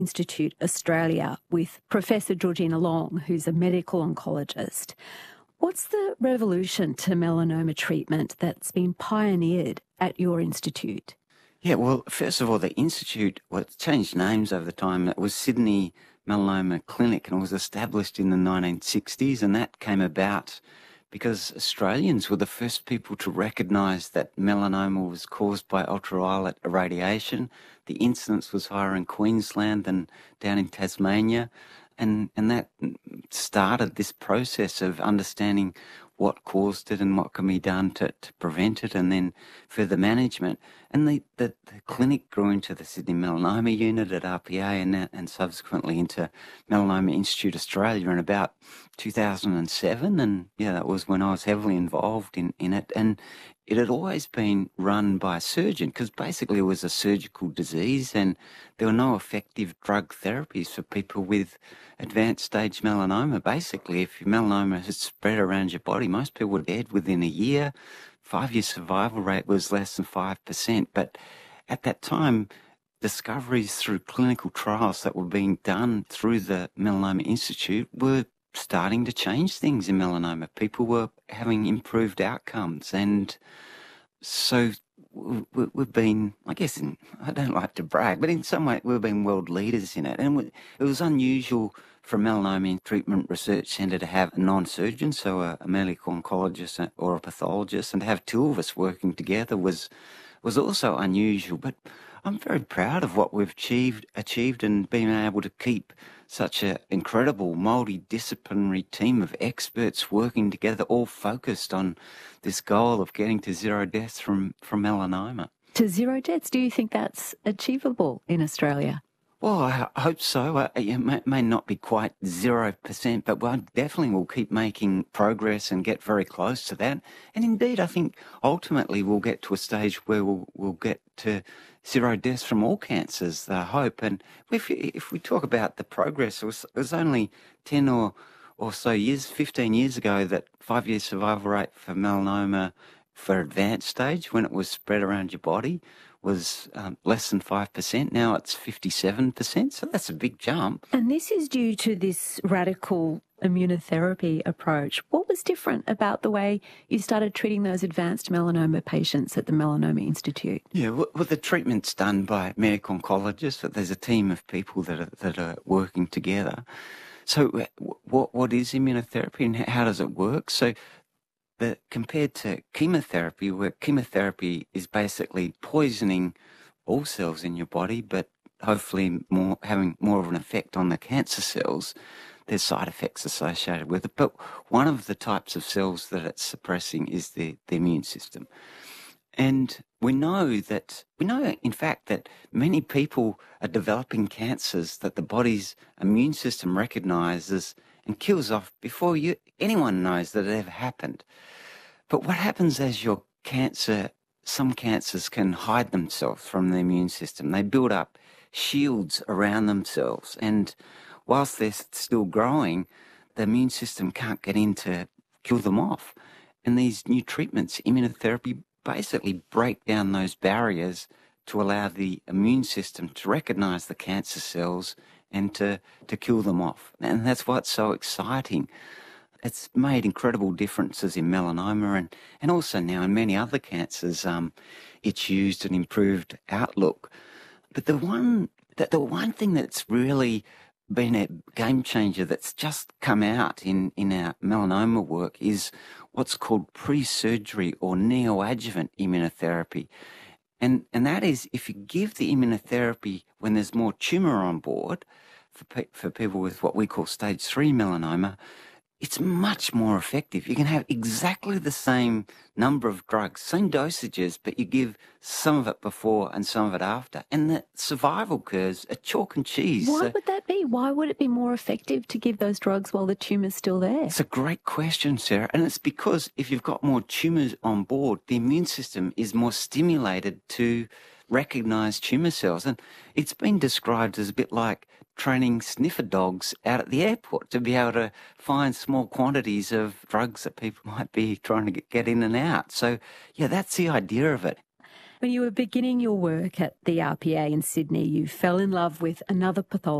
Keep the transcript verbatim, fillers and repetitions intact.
Institute Australia with Professor Georgina Long, who's a medical oncologist. What's the revolution to melanoma treatment that's been pioneered at your institute? Yeah, well, first of all, the institute, well, it's changed names over the time. It was Sydney Melanoma Clinic, and it was established in the nineteen sixties, and that came about because Australians were the first people to recognise that melanoma was caused by ultraviolet irradiation. The incidence was higher in Queensland than down in Tasmania, and, and that started this process of understanding what caused it and what can be done to, to prevent it, and then further management. And the, the, the clinic grew into the Sydney Melanoma Unit at R P A and, and subsequently into Melanoma Institute Australia in about two thousand seven. And yeah, that was when I was heavily involved in, in it. And it had always been run by a surgeon because basically it was a surgical disease and there were no effective drug therapies for people with advanced stage melanoma. Basically, if your melanoma had spread around your body, most people were dead within a year. Five-year survival rate was less than five percent. But at that time, discoveries through clinical trials that were being done through the Melanoma Institute were starting to change things in melanoma. People were having improved outcomes. And so we've been, I guess, in, I don't like to brag, but in some way we've been world leaders in it. And it was unusual for a melanoma treatment research centre to have a non-surgeon, so a, a medical oncologist or a pathologist, and to have two of us working together was was also unusual. But I'm very proud of what we've achieved, achieved and being able to keep such an incredible multidisciplinary team of experts working together, all focused on this goal of getting to zero deaths from, from melanoma. To zero deaths, do you think that's achievable in Australia? Well, I hope so. Uh, it may, may not be quite zero percent, but we definitely will keep making progress and get very close to that. And indeed, I think ultimately we'll get to a stage where we'll, we'll get to zero deaths from all cancers, I hope. And if, if we talk about the progress, it was, it was only ten or, or so years, fifteen years ago that five-year survival rate for melanoma for advanced stage, when it was spread around your body, was um, less than five percent. Now it's fifty-seven percent, so that's a big jump. And this is due to this radical immunotherapy approach. What was different about the way you started treating those advanced melanoma patients at the Melanoma Institute? Yeah, well, the treatment's done by medical oncologists, but there's a team of people that are, that are working together. So what what is immunotherapy and how does it work? So But compared to chemotherapy, where chemotherapy is basically poisoning all cells in your body, but hopefully more having more of an effect on the cancer cells, there's side effects associated with it. But one of the types of cells that it's suppressing is the, the immune system. And we know that, we know in fact that many people are developing cancers that the body's immune system recognises and kills off before you anyone knows that it ever happened. But what happens as your cancer, some cancers can hide themselves from the immune system. They build up shields around themselves, and whilst they're still growing, the immune system can't get in to kill them off. And these new treatments, immunotherapy, basically break down those barriers to allow the immune system to recognise the cancer cells and to, to kill them off. And that's why it's so exciting. It's made incredible differences in melanoma and, and also now in many other cancers. Um, it's used an improved outlook. But the one, the, the one thing that's really been a game changer that's just come out in, in our melanoma work is what's called pre-surgery or neoadjuvant immunotherapy. And, and that is if you give the immunotherapy when there's more tumour on board, for, pe- for people with what we call stage three melanoma, it's much more effective. You can have exactly the same number of drugs, same dosages, but you give some of it before and some of it after. And the survival curves are chalk and cheese. Why So would that be? Why would it be more effective to give those drugs while the tumour's still there? it's a great question, Sarah. And it's because if you've got more tumours on board, the immune system is more stimulated to recognise tumour cells. And it's been described as a bit like training sniffer dogs out at the airport to be able to find small quantities of drugs that people might be trying to get in and out. So, yeah, that's the idea of it. When you were beginning your work at the R P A in Sydney, you fell in love with another pathologist